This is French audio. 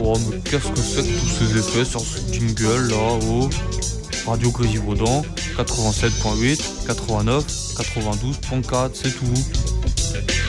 Oh, mais qu'est-ce que c'est que tous ces effets sur ce jingle là, oh. Radio Grésivaudan, 87.8, 89, 92.4, c'est tout.